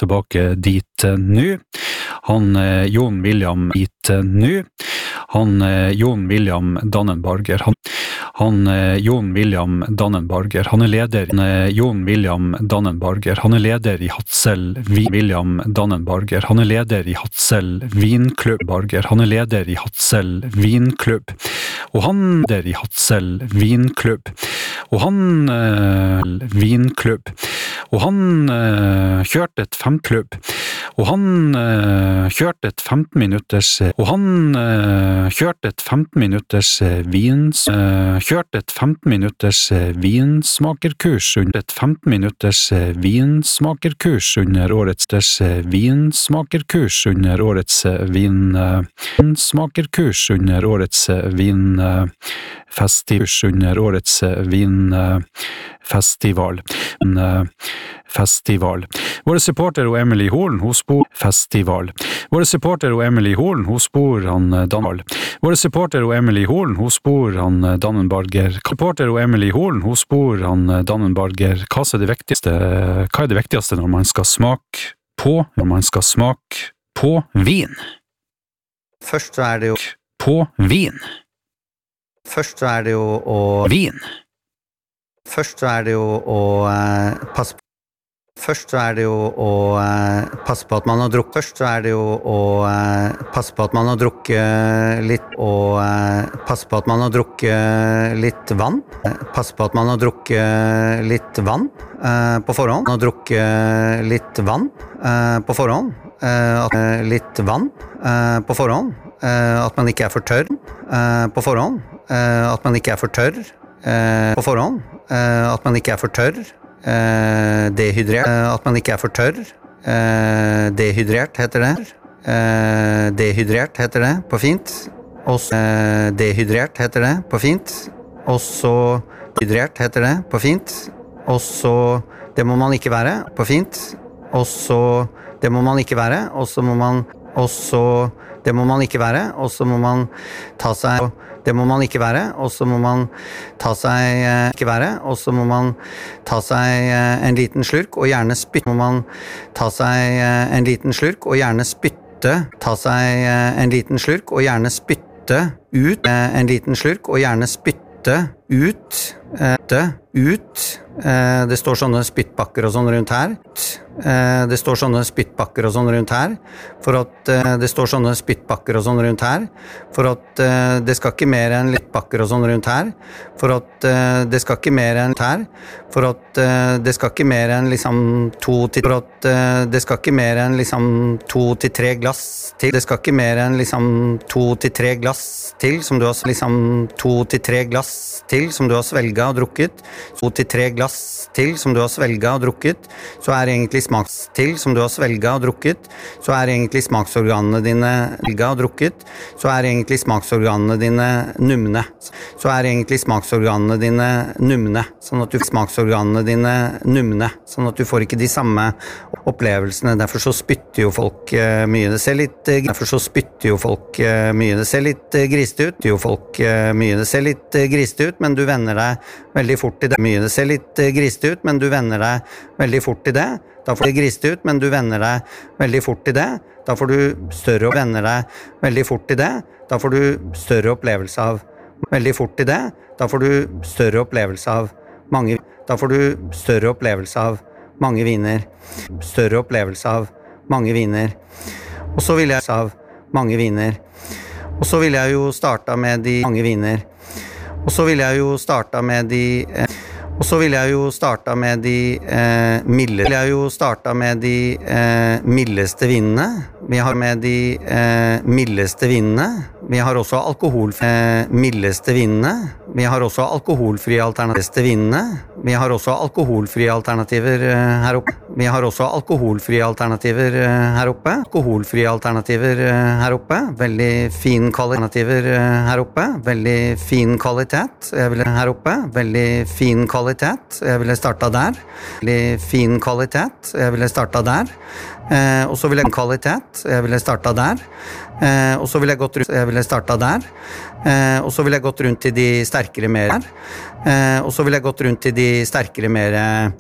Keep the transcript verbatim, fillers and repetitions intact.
tilbake dit nå. Han Jon William dit nå. Han Jon William Dannenbarger. Han, han Jon William Dannenbarger. Han er leder. Han, Jon William Dannenbarger. Han er leder i Hadsel William Dannenbarger. Han er leder i Hadsel Vinklubb Barger. Han er leder i Hadsel Vinklubb. Og han er i Hadsel Vinklubb. Og han øh, Vinklubb. Og han øh, kjørte et femklubb. Og han øh, kjørte et femten minutters og han øh, kjørte et femten minutters vins øh, kjørte et femten minutters vinsmakerkurs under et femten minutters vinsmakerkurs under årets vinsmakerkurs under årets vin vinsmakerkurs under årets vinfestival under årets vinfestival festival. Våre supporter og Emily Horn hos bor festival. Våre supporter og Emily Horn hos bor han Dannenbarger. Våre supporter og Emily Horn hos bor han Dannenbarger. Supporter og Emily Horn hos bor han Dannenbarger. Hva er det viktigste? Hva er det viktigste når man skal smake på når man skal smake på vin? Først så er det jo på vin. Først så er det jo å vin. Først så er det jo å eh, passe på Først så er det jo å eh, passe på at man har drukket. Først så er det jo å eh, passe på at man har drukket litt og eh, passe på at man har drukket litt vann. Passe på at man har drukket litt vann eh, på forhånd. Man har drukket litt vann eh, på forhånd. Eh, at, eh, litt vann eh, på forhånd. Eh, at man ikke er for tørr eh, på forhånd. Eh, at man ikke er for tørr eh, på forhånd. Eh, at man ikke er for tørr. Uh, dehydrert, uh, at man ikke er for tørr, uh, dehydrert heter det, uh, dehydrert heter det på fint, også uh, dehydrert heter det på fint, også hydrert heter det på fint, også det må man ikke være på fint, også det må man ikke være, også må man, også det må man ikke være, og så må man ta seg Det må man ikke være, og så må man ta seg eh, ikke være, og så må man ta seg eh, en liten slurk, og gjerne spytte. Må man ta seg eh, en liten slurk, og gjerne spytte. Ta seg eh, en liten slurk, og gjerne spytte ut. Eh, en liten slurk, og gjerne spytte ut. Eh, ut. Eh, det står sånne spyttbakker og sånn rundt her. Eh, det står sånne spyttbakker og sånn rundt her. For at eh, det står sånne spyttbakker og sånn rundt her. For at eh, det skal ikke mer enn litt bakker og sånn rundt her. For at eh, det skal ikke mer enn her. For at eh, det skal ikke mer enn liksom to til For at eh, det skal ikke mer enn liksom to til tre glass til. Det skal ikke mer enn liksom to til tre glass til som du har liksom to til tre glass til som du har svelget og drukket. To til tre glass til som du har svelget og drukket. Så er egentlig smaks til som du har svelget og drukket. Så er egentlig smaksorganene dine svelget og drukket. Så er egentlig smaksorganene dine numne. Så er egentlig smaksorganene dine numne. Sånn at du smaksorganene dine numne. Sånn at du får ikke de samme opplevelsene. Derfor så spytter jo folk uh, mye. Det ser litt uh, Derfor så spytter jo folk uh, mye. Det ser litt uh, griste ut. Jo folk uh, mye. Det ser litt uh, griste ut, men du venner deg veldig fort i det. Mye. Det ser litt uh, griste ut, men du venner deg veldig fort i det. Da får det griste ut, men du venner deg veldig fort i det. Da får du større og venner deg veldig fort i det. Da får du større opplevelse av veldig fort i det. Da får du større opplevelse av mange Da får du større opplevelse av mange viner. Større opplevelse av mange viner. Og så vil jeg av mange viner. Og så vil jeg jo starte med de mange viner. Og så vil jeg jo starte med de eh, Og så vil jeg jo starte med de eh, milde Vil jeg jo starte med de eh, mildeste vinene. Vi har med de eh, mildeste vinene. Vi har også alkoholfri eh, mildeste vinene. Vi har også alkoholfrie alternativer vinene. Vi har også alkoholfrie alternativer eh, her oppe. Vi har også alkoholfrie alternativer eh, her oppe. Alkoholfrie alternativer eh, her oppe. Veldig fin alternativer eh, her oppe. Veldig fin kvalitet. Jeg vil her oppe. Veldig fin kvalitet. Jeg ville starta der. Veldig fin kvalitet. Jeg ville starta der. Eh, og så vil jeg kvalitet. Jeg ville starta der. Eh, og så vil jeg gått rundt Jeg ville starta der. Eh, og så vil jeg gått rundt til de sterkere mer. Eh, og så vil jeg gått rundt til de sterkere mer